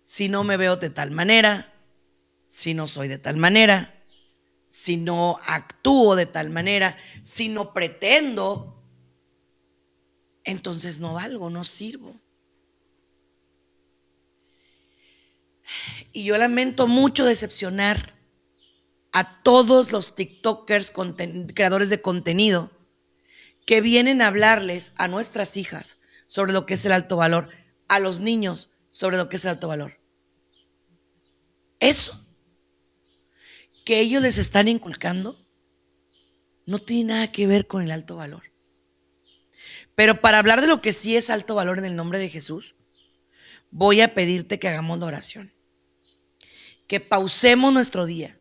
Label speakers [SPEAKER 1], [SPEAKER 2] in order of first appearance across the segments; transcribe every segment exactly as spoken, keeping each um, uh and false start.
[SPEAKER 1] si no me veo de tal manera, si no soy de tal manera, si no actúo de tal manera, si no pretendo, entonces no valgo, no sirvo. Y yo lamento mucho decepcionar a todos los TikTokers, creadores de contenido, que vienen a hablarles a nuestras hijas sobre lo que es el alto valor, a los niños sobre lo que es el alto valor. Eso que ellos les están inculcando no tiene nada que ver con el alto valor. Pero para hablar de lo que sí es alto valor en el nombre de Jesús, voy a pedirte que hagamos la oración, que pausemos nuestro día.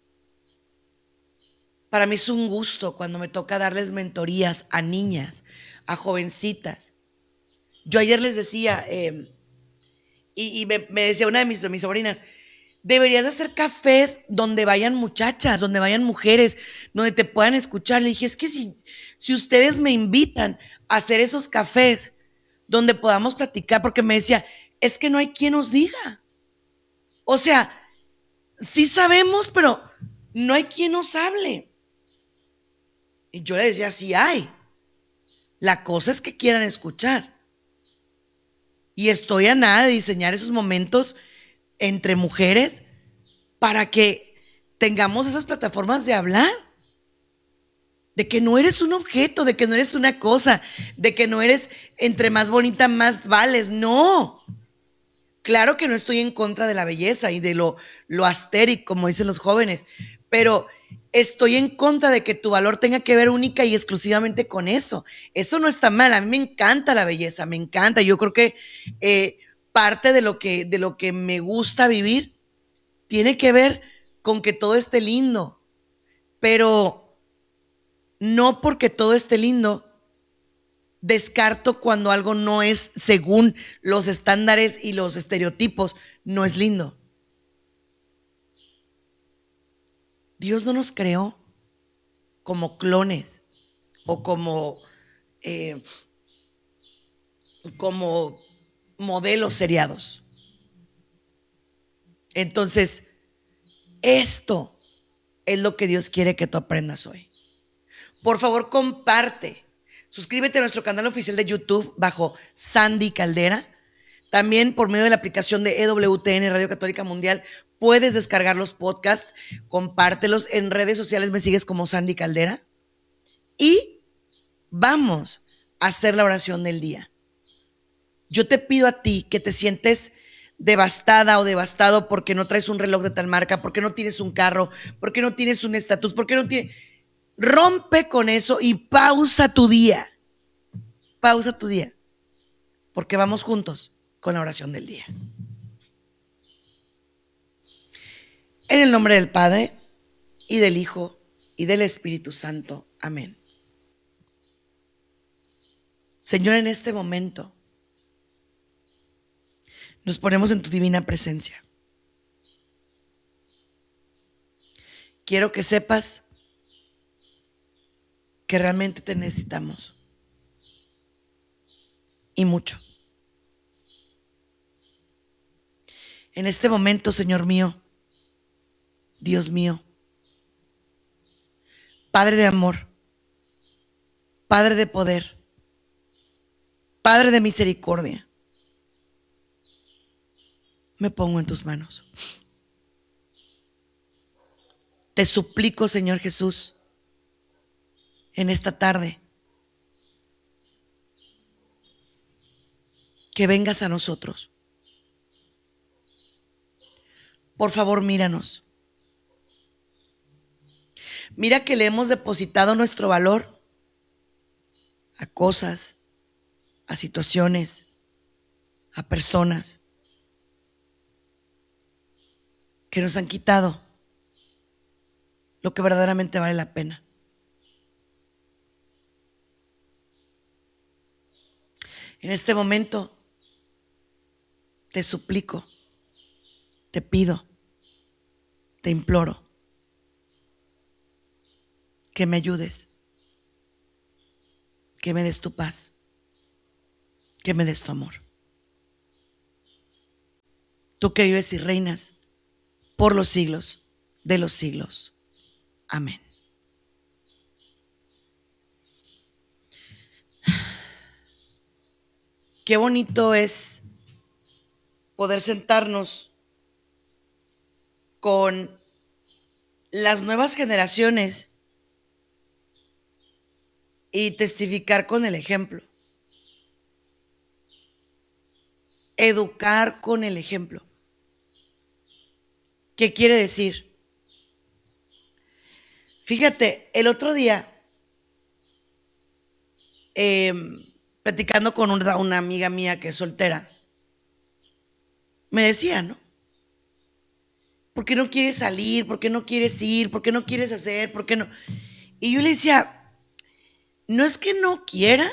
[SPEAKER 1] Para mí es un gusto cuando me toca darles mentorías a niñas, a jovencitas. Yo ayer les decía, eh, y, y me, me decía una de mis, de mis sobrinas, deberías hacer cafés donde vayan muchachas, donde vayan mujeres, donde te puedan escuchar. Le dije, es que si, si ustedes me invitan a hacer esos cafés donde podamos platicar, porque me decía, es que no hay quien nos diga. O sea, sí sabemos, pero no hay quien nos hable. Y yo le decía, sí hay. La cosa es que quieran escuchar. Y estoy a nada de diseñar esos momentos entre mujeres para que tengamos esas plataformas de hablar. De que no eres un objeto, de que no eres una cosa, de que no eres entre más bonita más vales. No. Claro que no estoy en contra de la belleza y de lo, lo asteric, como dicen los jóvenes, pero estoy en contra de que tu valor tenga que ver única y exclusivamente con eso. Eso no está mal. A mí me encanta la belleza, me encanta. Yo creo que eh, parte de lo que, de lo que me gusta vivir tiene que ver con que todo esté lindo, pero no porque todo esté lindo descarto cuando algo no es según los estándares y los estereotipos, no es lindo. Dios no nos creó como clones o como, eh, como modelos seriados. Entonces, esto es lo que Dios quiere que tú aprendas hoy. Por favor, comparte. Suscríbete a nuestro canal oficial de YouTube bajo Sandy Caldera. También por medio de la aplicación de E W T N Radio Católica Mundial puedes descargar los podcasts, compártelos. En redes sociales me sigues como Sandy Caldera. Y vamos a hacer la oración del día. Yo te pido a ti que te sientes devastada o devastado porque no traes un reloj de tal marca, porque no tienes un carro, porque no tienes un estatus, porque no tienes... Rompe con eso y pausa tu día. Pausa tu día. Porque vamos juntos con la oración del día. En el nombre del Padre, y del Hijo, y del Espíritu Santo. Amén. Señor, en este momento nos ponemos en tu divina presencia. Quiero que sepas que realmente te necesitamos. Y mucho. En este momento, Señor mío, Dios mío, Padre de amor, Padre de poder, Padre de misericordia, me pongo en tus manos. Te suplico, Señor Jesús, en esta tarde, que vengas a nosotros. Por favor, míranos. Mira que le hemos depositado nuestro valor a cosas, a situaciones, a personas que nos han quitado lo que verdaderamente vale la pena. En este momento te suplico, te pido, te imploro que me ayudes, que me des tu paz, que me des tu amor. tú que vives y reinas por los siglos de los siglos. Amén. Qué bonito es poder sentarnos con las nuevas generaciones y testificar con el ejemplo. Educar con el ejemplo. ¿Qué quiere decir? Fíjate, el otro día, eh, platicando con una, una amiga mía que es soltera, me decía, ¿no? ¿Por qué no quieres salir? ¿Por qué no quieres ir? ¿Por qué no quieres hacer? ¿Por qué no? Y yo le decía, no es que no quiera,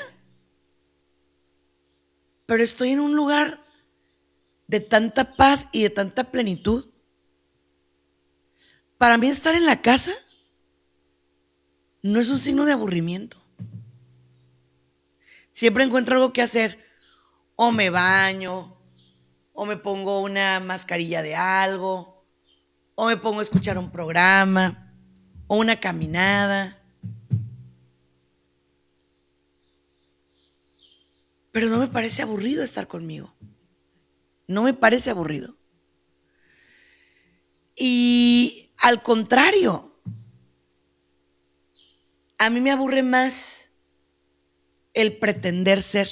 [SPEAKER 1] pero estoy en un lugar de tanta paz y de tanta plenitud. Para mí estar en la casa no es un signo de aburrimiento. Siempre encuentro algo que hacer. O me baño, o me pongo una mascarilla de algo, o me pongo a escuchar un programa, o una caminada. Pero no me parece aburrido estar conmigo. No me parece aburrido. Y al contrario, a mí me aburre más el pretender ser,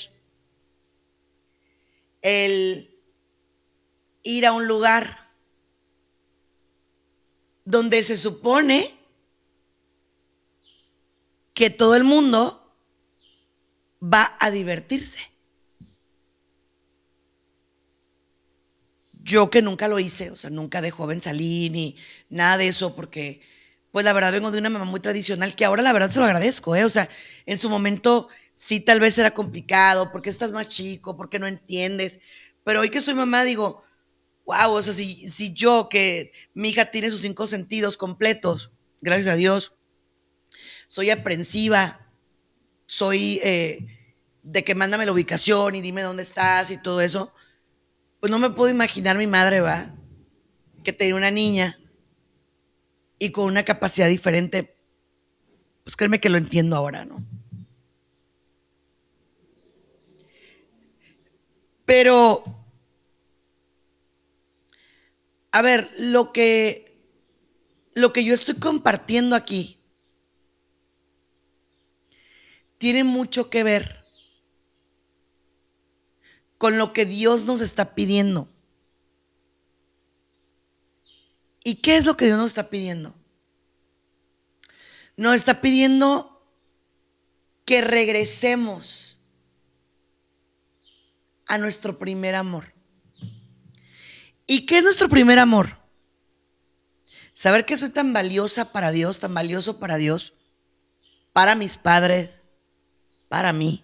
[SPEAKER 1] el ir a un lugar donde se supone que todo el mundo va a divertirse. Yo que nunca lo hice, o sea, nunca de joven salí ni nada de eso, porque pues la verdad vengo de una mamá muy tradicional que ahora la verdad se lo agradezco, ¿eh? O sea, en su momento sí tal vez era complicado, porque estás más chico, porque no entiendes, pero hoy que soy mamá digo, wow, o sea, si, si yo que mi hija tiene sus cinco sentidos completos, gracias a Dios, soy aprensiva, soy eh, de que mándame la ubicación y dime dónde estás y todo eso, pues no me puedo imaginar mi madre, va, que tenía una niña y con una capacidad diferente, pues créeme que lo entiendo ahora, ¿no? Pero, a ver, lo que, lo que yo estoy compartiendo aquí tiene mucho que ver con lo que Dios nos está pidiendo. ¿Y qué es lo que Dios nos está pidiendo? Nos está pidiendo que regresemos a nuestro primer amor. ¿Y qué es nuestro primer amor? Saber que soy tan valiosa para Dios, tan valioso para Dios, para mis padres, para mí,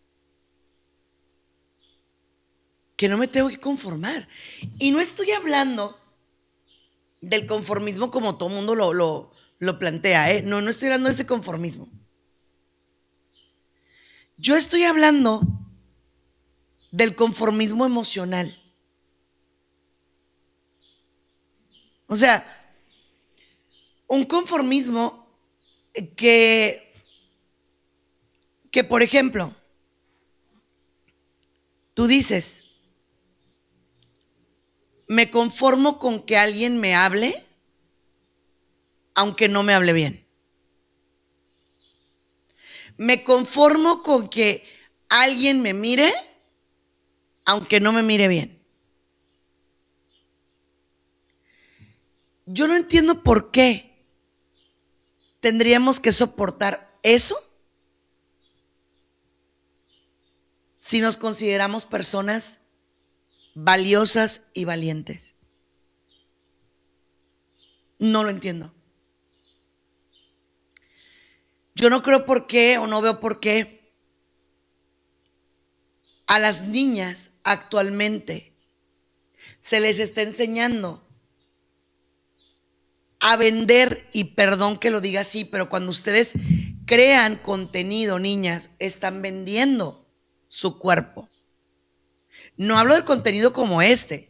[SPEAKER 1] que no me tengo que conformar. Y no estoy hablando del conformismo como todo mundo lo, lo, lo plantea, ¿eh? No, no estoy hablando de ese conformismo. Yo estoy hablando del conformismo emocional. O sea, un conformismo que, que por ejemplo, tú dices, me conformo con que alguien me hable, aunque no me hable bien. Me conformo con que alguien me mire, aunque no me mire bien. Yo no entiendo por qué tendríamos que soportar eso si nos consideramos personas valiosas y valientes. No lo entiendo. Yo no creo por qué o no veo por qué a las niñas actualmente se les está enseñando a vender, y perdón que lo diga así, pero cuando ustedes crean contenido, niñas, están vendiendo su cuerpo. No hablo del contenido como este,